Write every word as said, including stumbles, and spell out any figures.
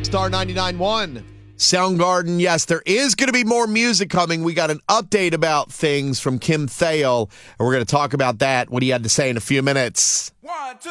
Star ninety-nine point one. Soundgarden, yes, there is going to be more music coming. We got an update about things from Kim Thayil, and we're going to talk about that, what he had to say in a few minutes. One, two.